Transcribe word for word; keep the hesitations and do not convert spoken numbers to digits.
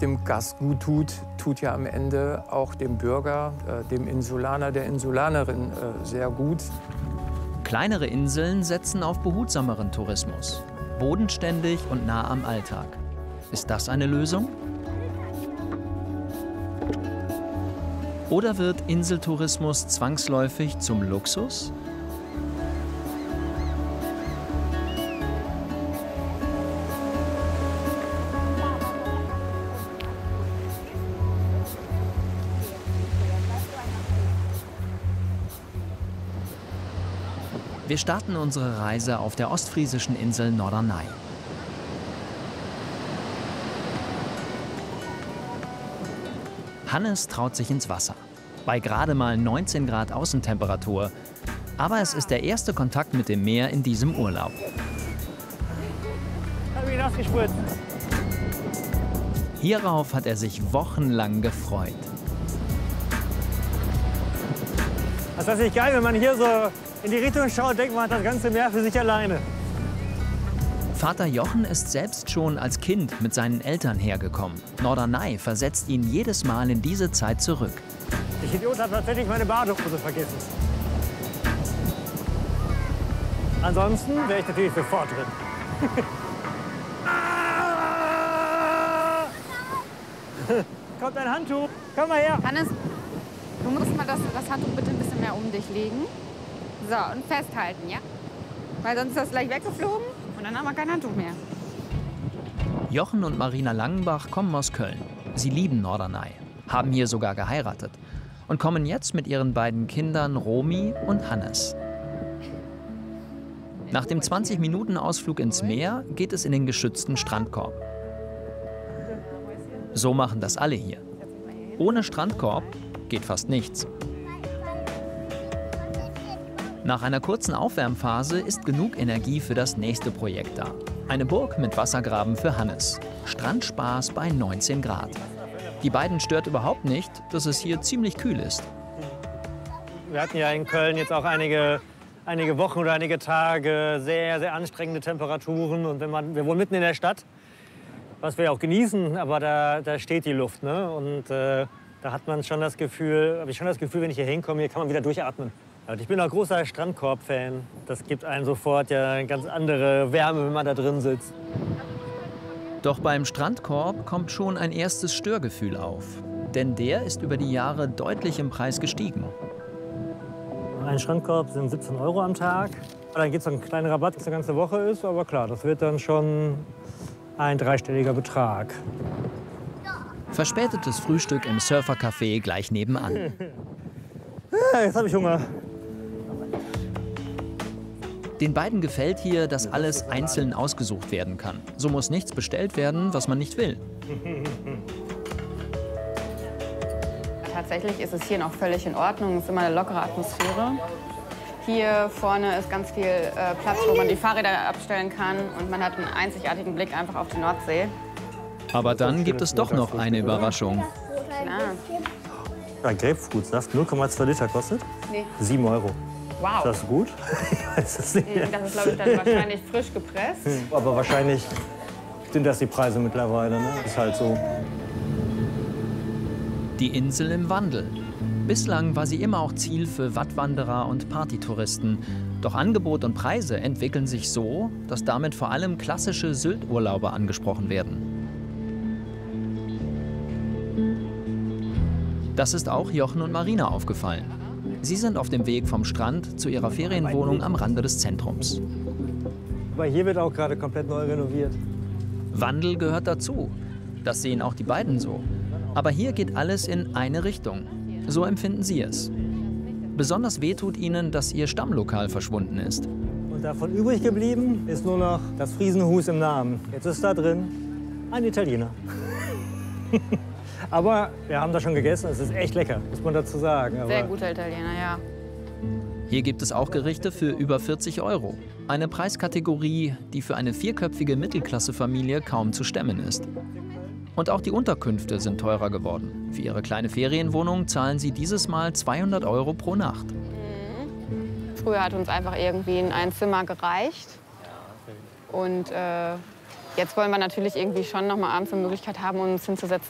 dem Gast gut tut, tut ja am Ende auch dem Bürger, äh, dem Insulaner, der Insulanerin äh, sehr gut. Kleinere Inseln setzen auf behutsameren Tourismus. Bodenständig und nah am Alltag. Ist das eine Lösung? Oder wird Inseltourismus zwangsläufig zum Luxus? Wir starten unsere Reise auf der ostfriesischen Insel Norderney. Hannes traut sich ins Wasser, bei gerade mal neunzehn Grad Außentemperatur. Aber es ist der erste Kontakt mit dem Meer in diesem Urlaub. Hierauf hat er sich wochenlang gefreut. Das ist nicht geil, wenn man hier so in die Richtung schaut, denkt man, hat das ganze Meer für sich alleine. Vater Jochen ist selbst schon als Kind mit seinen Eltern hergekommen. Norderney versetzt ihn jedes Mal in diese Zeit zurück. Ich Idiot habe tatsächlich meine Badehose vergessen. Ansonsten wäre ich natürlich sofort drin. Kommt ein Handtuch. Komm mal her. Hannes, du musst mal das, das Handtuch bitte ein bisschen mehr um dich legen. So, und festhalten, ja? Weil sonst ist das gleich weggeflogen und dann haben wir kein Handtuch mehr. Jochen und Marina Langenbach kommen aus Köln. Sie lieben Norderney, haben hier sogar geheiratet und kommen jetzt mit ihren beiden Kindern Romy und Hannes. Nach dem zwanzig-Minuten-Ausflug ins Meer geht es in den geschützten Strandkorb. So machen das alle hier. Ohne Strandkorb geht fast nichts. Nach einer kurzen Aufwärmphase ist genug Energie für das nächste Projekt da. Eine Burg mit Wassergraben für Hannes. Strandspaß bei neunzehn Grad. Die beiden stört überhaupt nicht, dass es hier ziemlich kühl ist. Wir hatten ja in Köln jetzt auch einige, einige Wochen oder einige Tage sehr, sehr anstrengende Temperaturen. Und wenn man, wir wohnen mitten in der Stadt, was wir auch genießen, aber da, da steht die Luft. Ne? Und äh, da hat man schon das Gefühl, habe ich schon das Gefühl, wenn ich hier hinkomme, hier kann man wieder durchatmen. Und ich bin auch großer Strandkorb-Fan. Das gibt einem sofort ja eine ganz andere Wärme, wenn man da drin sitzt. Doch beim Strandkorb kommt schon ein erstes Störgefühl auf. Denn der ist über die Jahre deutlich im Preis gestiegen. Ein Strandkorb sind siebzehn Euro am Tag. Dann gibt es einen kleinen Rabatt, das eine ganze Woche ist. Aber klar, das wird dann schon ein dreistelliger Betrag. Verspätetes Frühstück im Surfercafé gleich nebenan. Jetzt habe ich Hunger. Den beiden gefällt hier, dass alles einzeln ausgesucht werden kann. So muss nichts bestellt werden, was man nicht will. Tatsächlich ist es hier noch völlig in Ordnung. Es ist immer eine lockere Atmosphäre. Hier vorne ist ganz viel äh, Platz, wo man die Fahrräder abstellen kann. Und man hat einen einzigartigen Blick einfach auf die Nordsee. Aber dann gibt es doch noch eine Überraschung. Klar. Ja, Grapefruitsaft, null Komma zwei Liter kostet? Nee. sieben Euro. Wow. Ist das gut? Ich weiß es nicht. Das ist, glaube ich, dann wahrscheinlich frisch gepresst. Aber wahrscheinlich sind das die Preise mittlerweile. Ne? Ist halt so. Die Insel im Wandel. Bislang war sie immer auch Ziel für Wattwanderer und Partytouristen. Doch Angebot und Preise entwickeln sich so, dass damit vor allem klassische Sylt-Urlauber angesprochen werden. Das ist auch Jochen und Marina aufgefallen. Sie sind auf dem Weg vom Strand zu ihrer Ferienwohnung am Rande des Zentrums. Aber hier wird auch gerade komplett neu renoviert. Wandel gehört dazu. Das sehen auch die beiden so. Aber hier geht alles in eine Richtung. So empfinden sie es. Besonders weh tut ihnen, dass ihr Stammlokal verschwunden ist. Und davon übrig geblieben ist nur noch das Friesenhus im Namen. Jetzt ist da drin ein Italiener. Aber wir haben da schon gegessen, es ist echt lecker, muss man dazu sagen. Aber Sehr guter Italiener, ja. Hier gibt es auch Gerichte für über vierzig Euro. Eine Preiskategorie, die für eine vierköpfige Mittelklassefamilie kaum zu stemmen ist. Und auch die Unterkünfte sind teurer geworden. Für ihre kleine Ferienwohnung zahlen sie dieses Mal zweihundert Euro pro Nacht. Mhm. Früher hat uns einfach irgendwie in ein Zimmer gereicht. Und äh, jetzt wollen wir natürlich irgendwie schon noch mal abends eine Möglichkeit haben, uns hinzusetzen